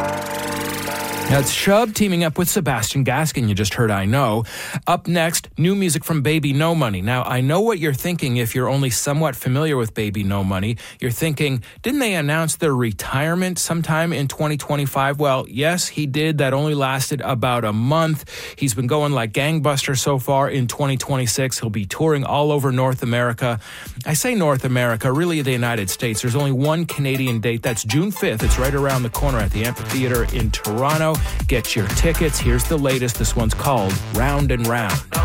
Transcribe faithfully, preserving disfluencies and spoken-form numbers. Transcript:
That's Shub teaming up with Sebastian Gaskin. You just heard I Know. Up next, new music from Baby No Money. Now, I know what you're thinking if you're only somewhat familiar with Baby No Money. You're thinking, didn't they announce their retirement sometime in twenty twenty-five? Well, yes, he did. That only lasted about a month. He's been going like gangbusters so far in twenty twenty-six. He'll be touring all over North America. I say North America, really the United States. There's only one Canadian date. That's June fifth. It's right around the corner at the Amphitheater in Toronto. Get your tickets. Here's the latest. This one's called Round and Round.